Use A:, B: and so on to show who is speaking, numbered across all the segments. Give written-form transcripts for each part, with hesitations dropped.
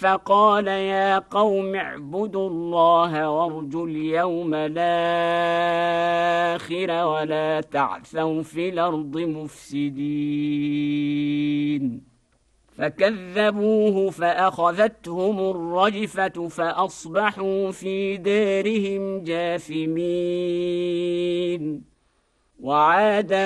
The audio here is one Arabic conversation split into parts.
A: فقال يا قوم اعبدوا الله وارجوا اليوم الآخر ولا تعثوا في الأرض مفسدين. فكذبوه فأخذتهم الرجفة فأصبحوا في دارهم جاثمين. وعادا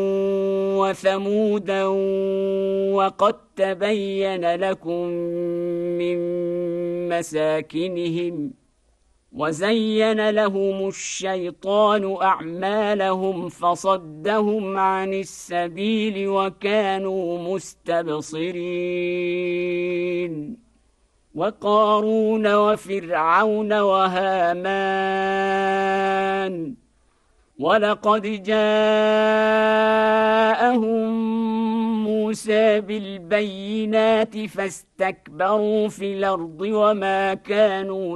A: وثمودا وقد تبين لكم من مساكنهم وزين لهم الشيطان أعمالهم فصدهم عن السبيل وكانوا مستبصرين. وقارون وفرعون وهامان ولقد جاءهم موسى بالبينات فاستكبروا في الأرض وما كانوا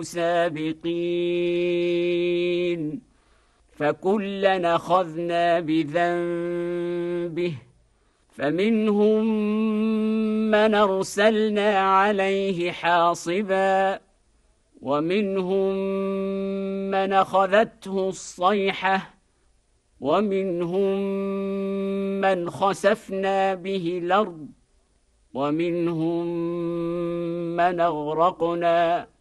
A: سابقين. فكلا أخذنا بذنبه فمنهم من أرسلنا عليه حاصبا ومنهم من أخذته الصيحة ومنهم من خسفنا به الأرض ومنهم من أغرقنا